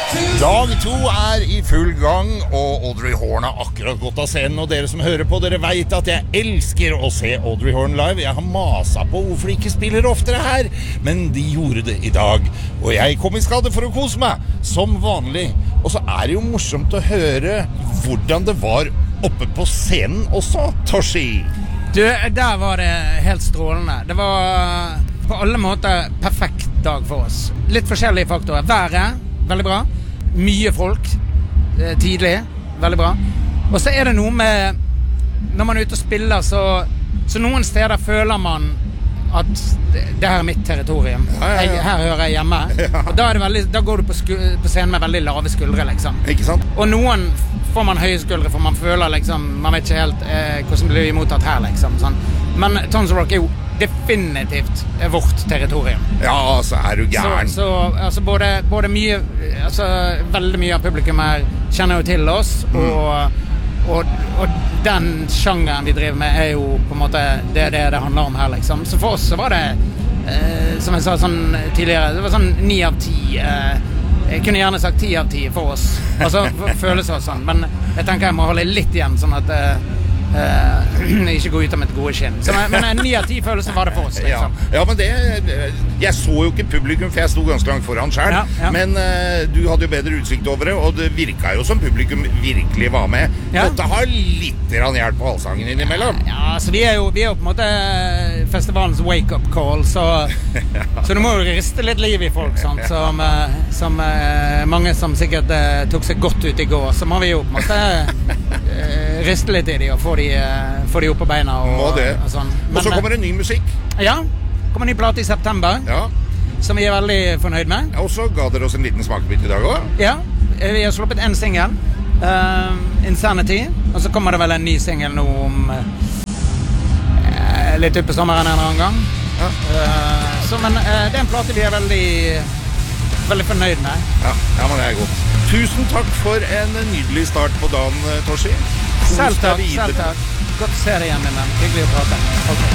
Dag 2 I full gang, og Audrey Horne har akkurat gått av scenen, og dere som hører på, dere vet at jeg elsker å se Audrey Horne live. Jeg har maset på hvorfor de ikke spiller oftere her, men de gjorde det I dag, og jeg kom I skade for å kose meg, som vanlig. Og så det jo morsomt å høre hvordan det var oppe på scenen også, Toshi. Du, der var det helt strålende. Det var på alle måter perfekt dag for oss. Litt forskjellige faktorer. Været, veldig bra. Mye folk tidlig, veldig bra. Og så det noe med når man ute og spiller, så noen steder føler man at det her mitt territorium. Her hører jeg hjemme. Og da går du på scenen med veldig lave skuldre, liksom. Ikke sant? Og noen får man høye skuldre, for man føler liksom, man vet ikke helt hvordan blir vi mottatt her, liksom. Sånn. Men Tons of Rock jo definitivt vårt territorium. Ja, så du gæren. Så altså både mye, altså veldig mye av publikum her kjenner jo til oss, og den sjangeren vi driver med jo på en måte det handler om her, liksom. Så for oss så var det, som jeg sa sånn tidligere, det var sånn 9 av 10. Jeg kunne gjerne sagt 10 av 10 for oss. Altså, føles det sånn. Men jeg tenker jeg må holde litt igjen, sånn at ikke gå ut av et gode skinn. Men 9 av 10 følelser var det for oss, liksom. Ja, men jeg så jo ikke publikum, for jeg sto ganske langt foran selv. Ja. Men du hadde jo bedre utsikt over det, og det virket jo som publikum virkelig var med. Dette har litt hjelp på halssangen innimellom. Ja, så vi jo på en måte festivalens wake-up call, så du må jo riste litt liv I folk, sant? Som mange som sikkert tok seg godt ut I går, så må vi jo på en måte riste litt I de og få de opp på beina og sånn. Og så kommer det ny musikk. Ja, kommer en ny plate I september, som vi veldig fornøyd med. Ja, og så ga dere oss en liten smakebit I dag også. Ja, vi har sluppet en single, Insanity, og så kommer det vel en ny single nå om litt ut på sommeren en eller annen gang. Men det en plate vi veldig fornøyd med. Ja, men det godt. Tusen takk for en nydelig start på dagen, Toshi. Selv takk. Godt å se deg igjen, min venn. Hyggelig å prate. Okay.